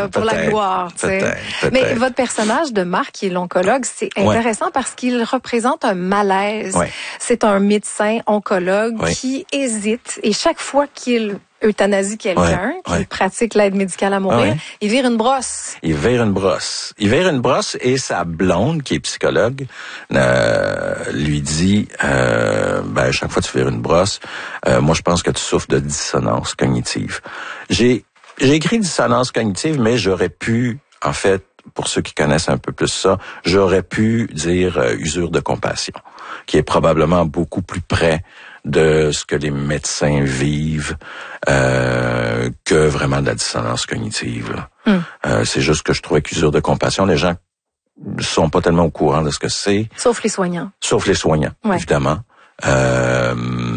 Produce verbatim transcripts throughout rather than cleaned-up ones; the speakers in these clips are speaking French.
euh, pour la gloire. Peut-être, peut-être. Mais votre personnage de Marc, qui est l'oncologue, c'est intéressant ouais. parce qu'il représente un malaise. Ouais. C'est un médecin oncologue ouais. qui hésite et chaque fois qu'il euthanasie quelqu'un, ouais, qui ouais. pratique l'aide médicale à mourir, ouais. il vire une brosse. Il vire une brosse. Il vire une brosse et sa blonde, qui est psychologue, euh, lui dit, euh, ben, chaque fois que tu vires une brosse, euh, moi, je pense que tu souffres de dissonance cognitive. J'ai, j'ai écrit dissonance cognitive, mais j'aurais pu, en fait, pour ceux qui connaissent un peu plus ça, j'aurais pu dire euh, usure de compassion, qui est probablement beaucoup plus près de ce que les médecins vivent euh, que vraiment de la dissonance cognitive. Là. Mm. Euh, c'est juste que je trouvais qu'usure de compassion, les gens sont pas tellement au courant de ce que c'est. Sauf les soignants. Sauf les soignants, ouais. évidemment. Euh,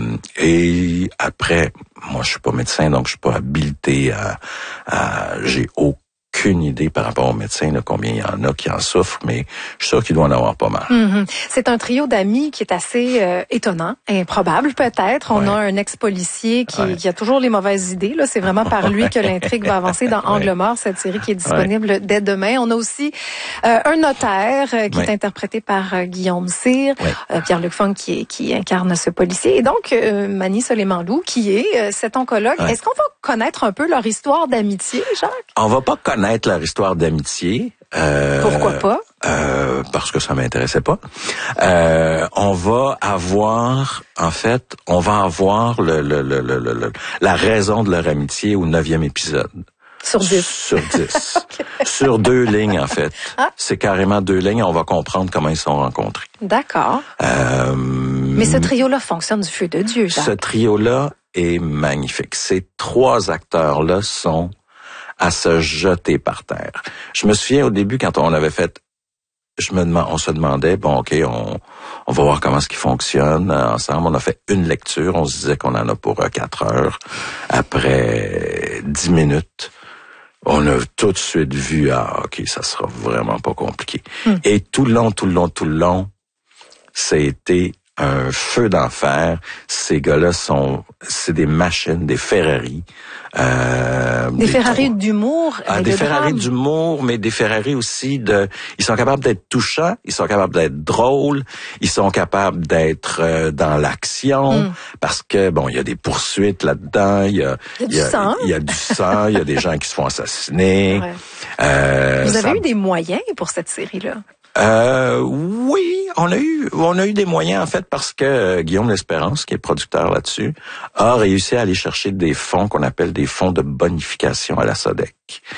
et après, moi je suis pas médecin, donc je suis pas habilité à, à j'ai aucun aucune idée par rapport aux médecins, là, combien il y en a qui en souffrent, mais je suis sûr qu'il doit en avoir pas mal. Mm-hmm. C'est un trio d'amis qui est assez euh, étonnant, improbable peut-être. On ouais. a un ex-policier qui, ouais. qui a toujours les mauvaises idées. Là, c'est vraiment par lui que l'intrigue va avancer dans Angle ouais. mort, cette série qui est disponible ouais. dès demain. On a aussi euh, un notaire euh, qui ouais. est interprété par euh, Guillaume Cyr, ouais. euh, Pierre-Luc Funk qui, qui incarne ce policier, et donc euh, Mani Soleimanlou qui est euh, cet oncologue. Ouais. Est-ce qu'on va connaître un peu leur histoire d'amitié, Jacques? On va pas connaître leur histoire d'amitié. Euh, Pourquoi pas? Euh, parce que ça m'intéressait pas. Euh, on va avoir, en fait, on va avoir le, le, le, le, le, la raison de leur amitié au neuvième épisode. Sur dix. Sur dix. Okay. Sur deux lignes, en fait. Ah. C'est carrément deux lignes. On va comprendre comment ils se sont rencontrés. D'accord. Euh, Mais ce trio-là fonctionne du feu de Dieu, Jacques. Ce trio-là est magnifique. Ces trois acteurs-là sont à se jeter par terre. Je me souviens au début quand on avait fait, je me demande, on se demandait, bon, ok, on, on va voir comment est-ce qu'ils fonctionnent ensemble. On a fait une lecture, on se disait qu'on en a pour quatre heures. Après dix minutes, on a tout de suite vu, ah, ok, ça sera vraiment pas compliqué. Mm. Et tout le long, tout le long, tout le long, c'était un feu d'enfer. Ces gars-là sont, c'est des machines, des Ferrari. Euh, des, des Ferrari trois. d'humour. Ah, des de Ferrari drame. d'humour, mais des Ferrari aussi de. Ils sont capables d'être touchants, ils sont capables d'être drôles, ils sont capables d'être euh, dans l'action, mm. parce que bon, il y a des poursuites là-dedans, il y a, il y a du sang, il y a du sang, il y a des gens qui se font assassiner. Ouais. Euh, Vous avez ça... eu des moyens pour cette série-là? Euh, oui, on a eu, on a eu des moyens en fait parce que euh, Guillaume L'Espérance, qui est producteur là-dessus, a réussi à aller chercher des fonds qu'on appelle des fonds de bonification à la SODEC.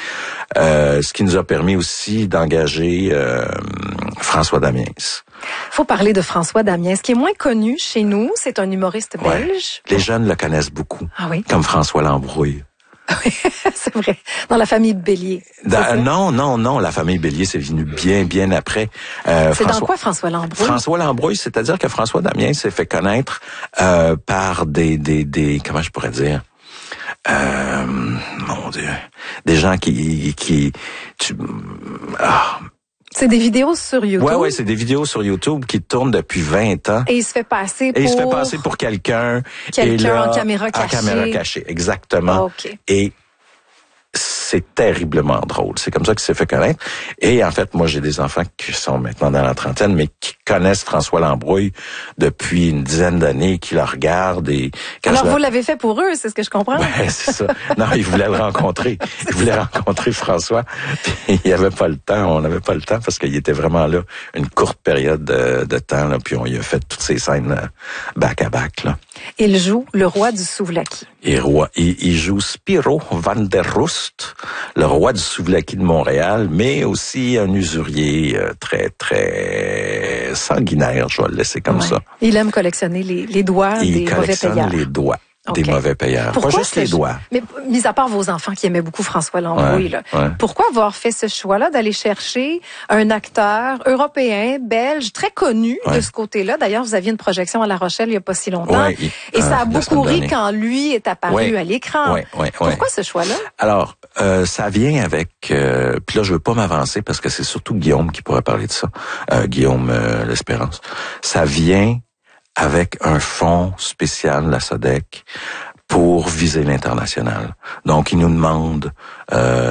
Euh, ce qui nous a permis aussi d'engager euh, François Damiens. Faut parler de François Damiens. Ce qui est moins connu chez nous, c'est un humoriste belge. Ouais. Les jeunes le connaissent beaucoup. Ah oui? Comme François Lambrouille. Oui, c'est vrai. Dans la famille Bélier. Dans, non, non, non. La famille Bélier, c'est venu bien, bien après. Euh, c'est François, dans quoi François Lambrouille? François Lambrouille, c'est-à-dire que François Damiens s'est fait connaître euh, par des, des, des, comment je pourrais dire, euh, mon Dieu, des gens qui, qui, tu, ah. C'est des vidéos sur YouTube. Ouais, ouais, c'est des vidéos sur YouTube qui tournent depuis vingt ans. Et il se fait passer pour... Et il se fait passer pour quelqu'un. Quelqu'un là, en caméra cachée. En caméra cachée, exactement. Okay. Et c'est terriblement drôle. C'est comme ça qu'il s'est fait connaître. Et en fait, moi, j'ai des enfants qui sont maintenant dans la trentaine, mais qui connaissent François Lambrouille depuis une dizaine d'années, qui le regardent. Et quand Alors, je vous la... l'avez fait pour eux, c'est ce que je comprends? Ouais, c'est ça. Non, ils voulaient le rencontrer. Ils voulaient rencontrer François. Puis il n'y avait pas le temps. On n'avait pas le temps parce qu'il était vraiment là une courte période de, de temps. Là, puis on y a fait toutes ces scènes back à back. Là. Il joue le roi du souvlaki. Et roi, il, il joue Spiro van der Rust, le roi du souvlaki de Montréal, mais aussi un usurier euh, très, très sanguinaire, je vais le laisser comme ouais. ça. Il aime collectionner les, les doigts il des mauvais payeurs. Il collectionne les doigts. Okay. Des mauvais payeurs. Pourquoi pas juste les doigts. Mais mis à part vos enfants qui aimaient beaucoup François Lambrouille, ouais, là, ouais. pourquoi avoir fait ce choix-là d'aller chercher un acteur européen, belge, très connu ouais. de ce côté-là? D'ailleurs, vous aviez une projection à La Rochelle il y a pas si longtemps. Ouais, il, et ça euh, a beaucoup ri quand lui est apparu ouais, à l'écran. Ouais, ouais, pourquoi ouais. ce choix-là? Alors, euh, ça vient avec... Euh, puis là, je veux pas m'avancer parce que c'est surtout Guillaume qui pourrait parler de ça. Euh, Guillaume euh, L'Espérance. Ça vient avec un fonds spécial de la SODEC pour viser l'international. Donc, il nous demande euh,